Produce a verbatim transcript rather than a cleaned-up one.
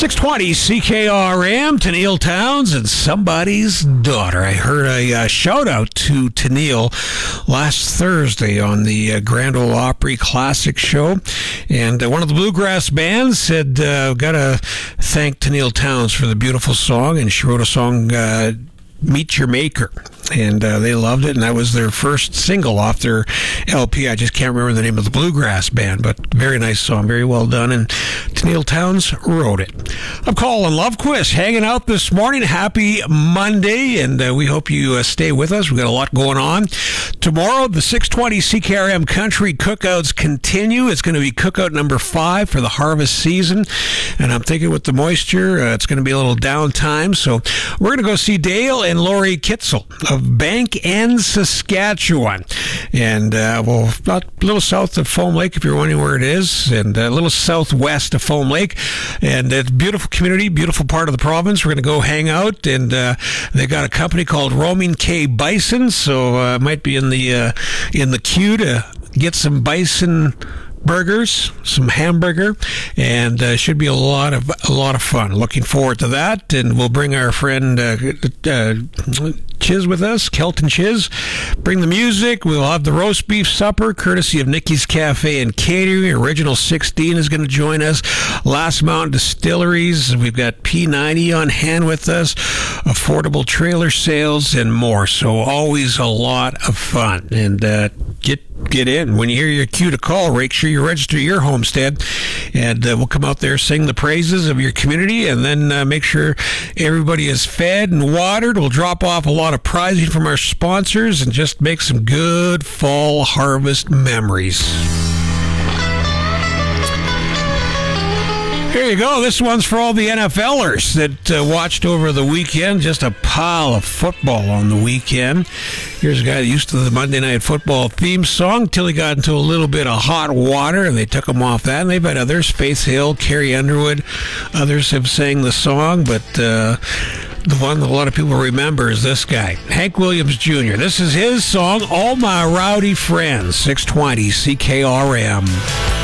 six twenty C K R M, Tennille Towns and Somebody's Daughter. I heard a uh, shout-out to Tennille last Thursday on the uh, Grand Ole Opry Classic Show, and uh, one of the bluegrass bands said, uh, got to thank Tennille Towns for the beautiful song, and she wrote a song, uh, Meet Your Maker, and uh, they loved it, and that was their first single off their L P. I just can't remember the name of the bluegrass band, but very nice song, very well done, and Tennille Towns wrote it. I'm Colin Lovequist, hanging out this morning. Happy Monday, and uh, we hope you uh, stay with us. We've got a lot going on. Tomorrow, the six twenty C K R M Country Cookouts continue. It's going to be cookout number five for the harvest season, and I'm thinking with the moisture, uh, it's going to be a little downtime, so we're going to go see Dale and Lori Kitzel of Bank End, Saskatchewan, and uh, well, about a little south of Foam Lake, if you're wondering where it is, and a little southwest of Foam Lake, and it's a beautiful community, beautiful part of the province. We're going to go hang out, and uh, they got a company called Roaming K Bison, so uh, might be in the uh, in the queue to get some bison burgers, some hamburger, and uh, should be a lot of a lot of fun. Looking forward to that, and we'll bring our friend uh, uh, Chiz with us, Kelton Chiz. Bring the music. We'll have the roast beef supper, courtesy of Nikki's Cafe and Catering. Original sixteen is going to join us. Last Mountain Distilleries. We've got P ninety on hand with us. Affordable trailer sales and more. So always a lot of fun. And uh, get get in. When you hear your cue to call, make sure you register your homestead, and uh, we'll come out there, sing the praises of your community, and then uh, make sure everybody is fed and watered. We'll drop off a lot of prizing from our sponsors and just make some good fall harvest memories. Here you go. This one's for all the NFLers that uh, watched over the weekend. Just a pile of football on the weekend. Here's a guy that used to the Monday Night Football theme song till he got into a little bit of hot water, and they took him off that. And they've had others, Faith Hill, Carrie Underwood. Others have sang the song, but uh, the one that a lot of people remember is this guy, Hank Williams Junior This is his song, All My Rowdy Friends, six twenty C K R M.